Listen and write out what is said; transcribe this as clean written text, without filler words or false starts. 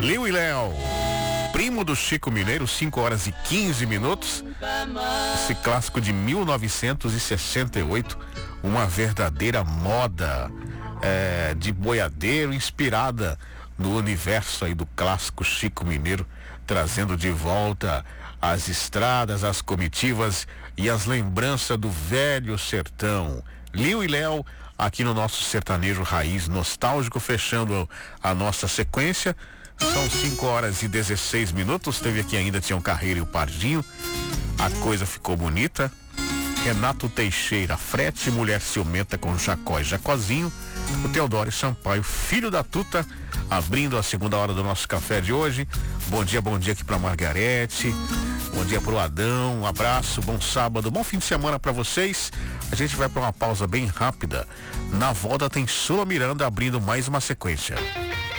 Liu e Léo, primo do Chico Mineiro, 5 horas e 15 minutos. Esse clássico de 1968, uma verdadeira moda de boiadeiro, inspirada no universo aí do clássico Chico Mineiro, trazendo de volta as estradas, as comitivas e as lembranças do velho sertão. Liu e Léo, aqui no nosso sertanejo raiz nostálgico, fechando a nossa sequência. São 5 horas e 16 minutos. Teve aqui ainda Tião Carreiro e o Pardinho. A coisa ficou bonita. Renato Teixeira, Frete, Mulher Ciumenta com Jacó e Jacozinho. O Teodoro Sampaio, filho da Tuta, abrindo a segunda hora do nosso café de hoje. Bom dia aqui pra Margarete. Bom dia pro Adão, um abraço, bom sábado, bom fim de semana pra vocês. A gente vai pra uma pausa bem rápida. Na volta tem Sula Miranda abrindo mais uma sequência.